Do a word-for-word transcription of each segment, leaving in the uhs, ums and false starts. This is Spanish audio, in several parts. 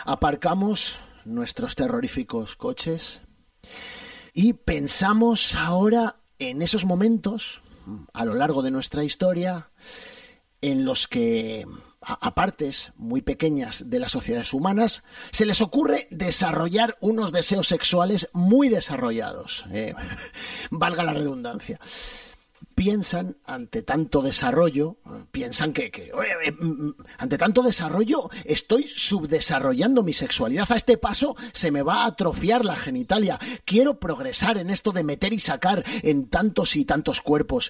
Aparcamos nuestros terroríficos coches y pensamos ahora en esos momentos a lo largo de nuestra historia en los que a partes muy pequeñas de las sociedades humanas se les ocurre desarrollar unos deseos sexuales muy desarrollados, eh, valga la redundancia. Piensan ante tanto desarrollo, piensan que, que oye, eh, ante tanto desarrollo estoy subdesarrollando mi sexualidad. A este paso se me va a atrofiar la genitalia. Quiero progresar en esto de meter y sacar en tantos y tantos cuerpos.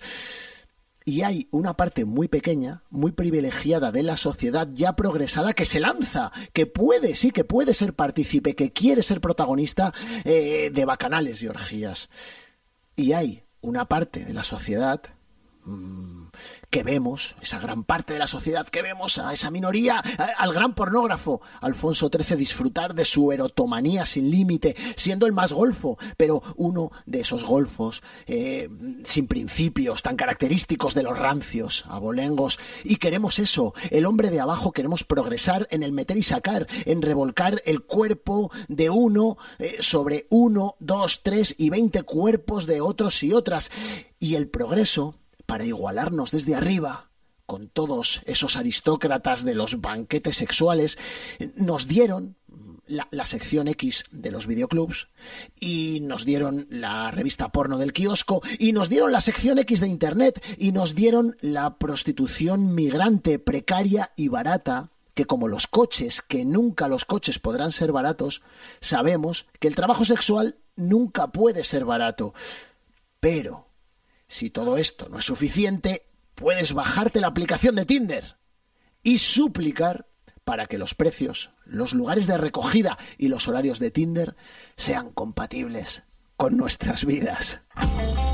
Y hay una parte muy pequeña, muy privilegiada de la sociedad ya progresada que se lanza, que puede, sí, que puede ser partícipe, que quiere ser protagonista eh, de bacanales y orgías. Y hay una parte de la sociedad mmm, que vemos, esa gran parte de la sociedad que vemos a esa minoría, a, al gran pornógrafo Alfonso trece disfrutar de su erotomanía sin límite, siendo el más golfo, pero uno de esos golfos eh, sin principios tan característicos de los rancios abolengos. Y queremos eso, el hombre de abajo, queremos progresar en el meter y sacar, en revolcar el cuerpo de uno eh, sobre uno, dos, tres y veinte cuerpos de otros y otras. Y el progreso, para igualarnos desde arriba con todos esos aristócratas de los banquetes sexuales, nos dieron la, la sección X de los videoclubs, y nos dieron la revista porno del kiosco, y nos dieron la sección X de internet, y nos dieron la prostitución migrante, precaria y barata, que como los coches, que nunca los coches podrán ser baratos, sabemos que el trabajo sexual nunca puede ser barato. Pero si todo esto no es suficiente, puedes bajarte la aplicación de Tinder y suplicar para que los precios, los lugares de recogida y los horarios de Tinder sean compatibles con nuestras vidas.